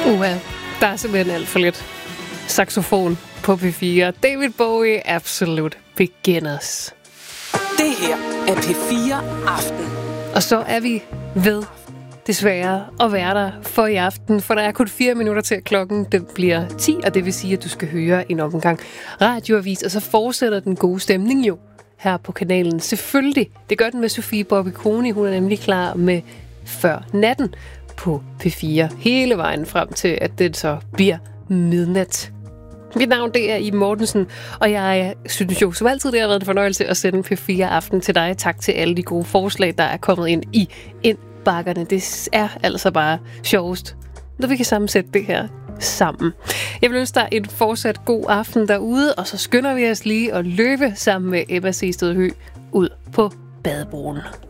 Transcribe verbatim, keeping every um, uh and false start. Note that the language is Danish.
Uha, der er simpelthen alt for lidt saxofon på P fire. David Bowie, Absolute Beginners. Det her er P fire Aften. Og så er vi ved desværre at være der for i aften, for der er kun fire minutter til klokken den bliver ti, og det vil sige, at du skal høre en omgang radioavis, og så fortsætter den gode stemning jo her på kanalen. Selvfølgelig. Det gør den med Sofie Bobby Koni. Hun er nemlig klar med Før Natten på P fire hele vejen frem til, at det så bliver midnat. Mit navn, det er Iben Mortensen, og jeg synes jo som altid, det har været en fornøjelse at sende P fire Aften til dig. Tak til alle de gode forslag, der er kommet ind i indbakkerne. Det er altså bare sjovest, når vi kan sammensætte det her sammen. Jeg vil ønske dig en fortsat god aften derude, og så skynder vi os lige at løbe sammen med Ebba Sehested Høgh ud på badebroen.